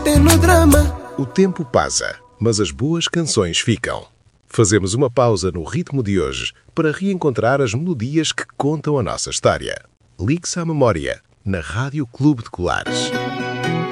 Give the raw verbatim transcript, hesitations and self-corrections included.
até no drama. O tempo passa, mas as boas canções ficam. Fazemos uma pausa no ritmo de hoje para reencontrar as melodias que contam a nossa história. Ligue-se à memória, na Rádio Clube de Colares.